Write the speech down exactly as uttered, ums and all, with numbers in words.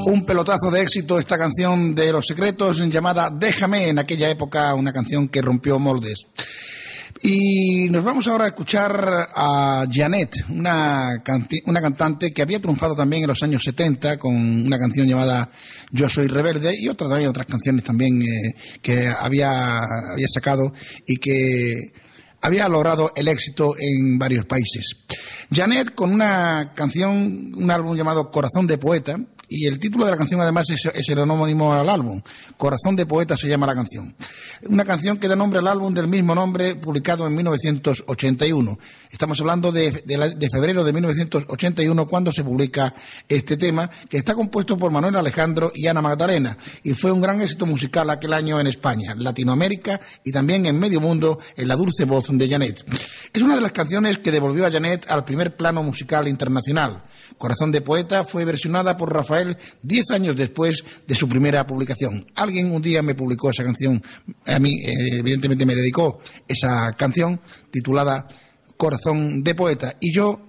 Un pelotazo de éxito esta canción de Los Secretos llamada Déjame, en aquella época una canción que rompió moldes. Y nos vamos ahora a escuchar a Janet, una, canti- una cantante que había triunfado también en los años setenta con una canción llamada Yo Soy Rebelde y otra, también otras canciones también eh, que había, había sacado y que había logrado el éxito en varios países. Janet con una canción, un álbum llamado Corazón de Poeta, y el título de la canción además es, es el homónimo al álbum. Corazón de Poeta se llama la canción. Una canción que da nombre al álbum del mismo nombre, publicado en mil novecientos ochenta y uno. Estamos hablando de, de, la, de febrero de mil novecientos ochenta y uno cuando se publica este tema, que está compuesto por Manuel Alejandro y Ana Magdalena, y fue un gran éxito musical aquel año en España, Latinoamérica y también en medio mundo en la dulce voz de Janet. Es una de las canciones que devolvió a Janet al primer plano musical internacional. Corazón de Poeta fue versionada por Rafael diez años después de su primera publicación. Alguien un día me publicó esa canción, a mí eh, evidentemente me dedicó esa canción titulada Corazón de Poeta, y yo